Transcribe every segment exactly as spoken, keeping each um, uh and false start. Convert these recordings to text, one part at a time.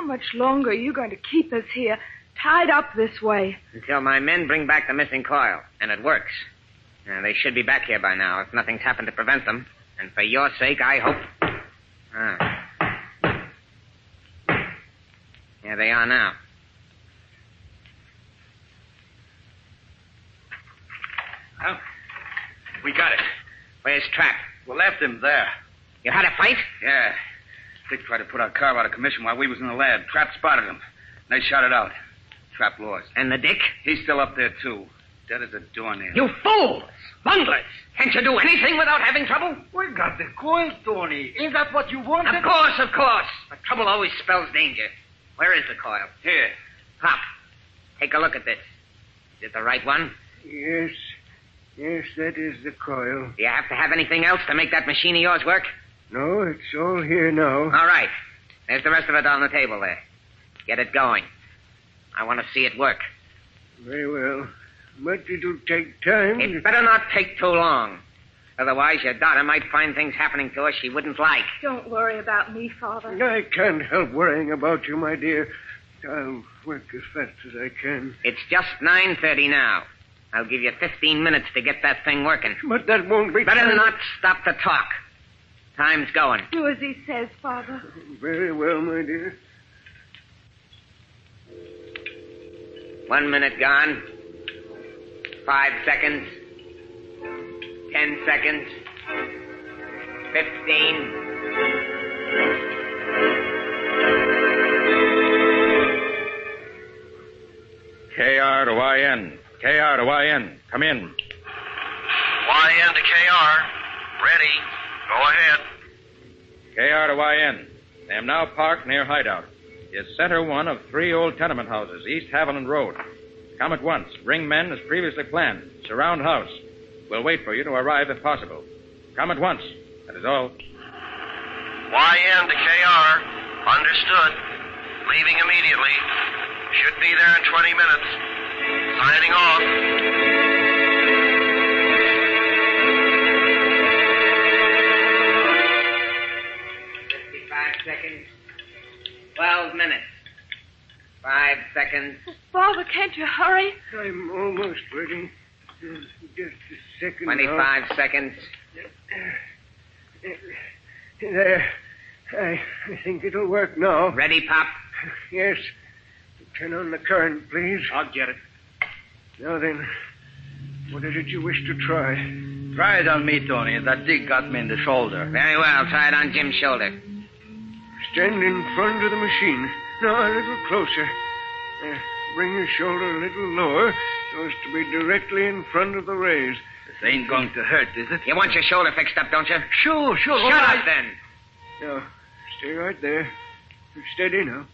much longer are you going to keep us here, tied up this way? Until my men bring back the missing coil, and it works. Uh, they should be back here by now, if nothing's happened to prevent them. And for your sake, I hope... Ah. Here they are now. Well, we got it. Where's Trap? We left him there. You had a fight? Yeah. Dick tried to put our car out of commission while we was in the lab. Trap spotted him. They shot it out. Trap lost. And the Dick? He's still up there, too. Dead as a doornail. You fools! Bunglers! Can't you do anything without having trouble? We got the coil, Tony. Is that what you wanted? Of course, of course. But trouble always spells danger. Where is the coil? Here. Pop, take a look at this. Is it the right one? Yes. Yes, that is the coil. Do you have to have anything else to make that machine of yours work? No, it's all here now. All right. There's the rest of it on the table there. Get it going. I want to see it work. Very well. But it'll take time. It better not take too long. Otherwise, your daughter might find things happening to us she wouldn't like. Don't worry about me, Father. I can't help worrying about you, my dear. I'll work as fast as I can. It's just nine thirty now. I'll give you fifteen minutes to get that thing working. But that won't be... Better time. not stop to talk. Time's going. Do as he says, Father. Very well, my dear. One minute gone. Five seconds. Ten seconds. Fifteen. K R to Y N. K R to Y N. Come in. Y N to K R. Ready. Go ahead. K R to Y N. I am now parked near Hideout. Is center one of three old tenement houses, East Haviland Road. Come at once. Bring men as previously planned. Surround house. We'll wait for you to arrive if possible. Come at once. That is all. Y N to K R. Understood. Leaving immediately. Should be there in twenty minutes. Signing off. Fifty-five seconds. Twelve minutes. Five seconds. Father, can't you hurry? I'm almost ready. Just a second. Twenty-five now. seconds. There. I, I think it'll work now. Ready, Pop? Yes. Turn on the current, please. I'll get it. Now then, what is it you wish to try? Try it on me, Tony. That dig got me in the shoulder. Very well. Try it on Jim's shoulder. Stand in front of the machine. No, a little closer. Uh, bring your shoulder a little lower so as to be directly in front of the rays. This ain't going to hurt, is it? You want your shoulder fixed up, don't you? Sure, sure. Shut all up, right. then. Now, stay right there. Steady now.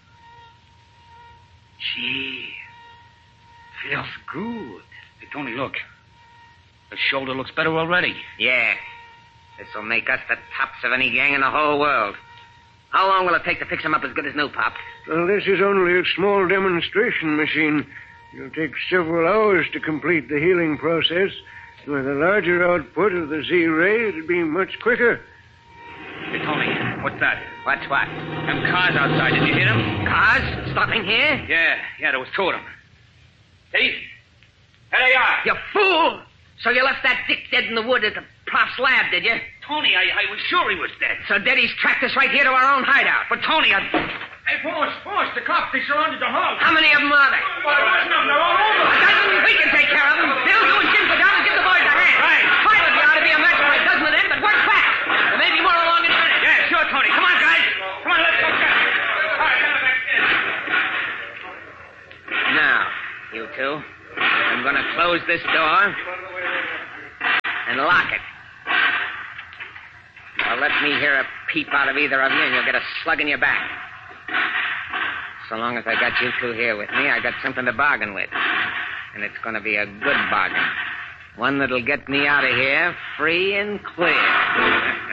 Gee, feels good. Hey, Tony, look. The shoulder looks better already. Yeah. This'll make us the tops of any gang in the whole world. How long will it take to fix him up as good as new, Pop? Well, this is only a small demonstration machine. It'll take several hours to complete the healing process. With a larger output of the Z-ray, it'll be much quicker. Hey, Tony, what's that? What's what? Them cars outside, did you hear them? Cars? Stopping here? Yeah, yeah, there was two of them. See? There they are. You fool! So you left that Dick dead in the wood at the Prof's lab, did you? Tony, I, I was sure he was dead. So Daddy's tracked us right here to our own hideout. But, Tony, I... Hey, boss, boss, the cops, they surrounded the house. How many of them are there? Well, there wasn't them. They're all over. A dozen. We can take care of them. Bill, you and Jim go down and give the boys a hand. Right. Five of you ought to be a match for a dozen of them, but work fast. There may be more along in a minute. Yeah, sure, Tony. Come on, guys. Come on, let's go check. All right, come back in. Now, you two, I'm going to close this door and lock it. Now let me hear a peep out of either of you, and you'll get a slug in your back. So long as I got you two here with me, I got something to bargain with. And it's going to be a good bargain. One that'll get me out of here free and clear.